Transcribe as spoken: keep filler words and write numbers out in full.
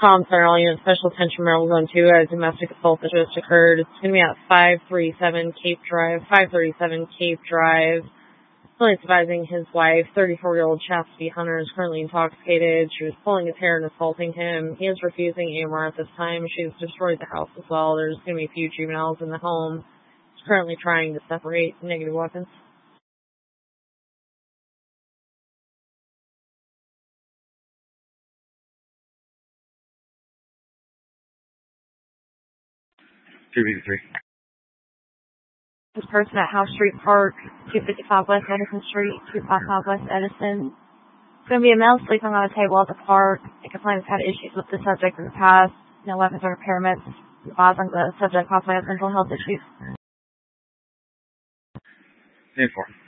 Calm Center, all units, special attention, Maryland Zone two, a domestic assault that just occurred. It's going to be at five thirty-seven Cape Drive, five thirty-seven Cape Drive. Police advising his wife, thirty-four-year-old Chastity Hunter, is currently intoxicated. She was pulling his hair and assaulting him. He is refusing A M R at this time. She's destroyed the house as well. There's going to be a few juveniles in the home. He's currently trying to separate negative weapons. two fifty-three. This person at House Street Park, two fifty-five West Edison Street, two fifty-five West Edison. It's going to be a male sleeping on a table at the park. The complainant has had issues with the subject in the past. No weapons or impairments. Advising the subject possibly has mental health issues. ten four.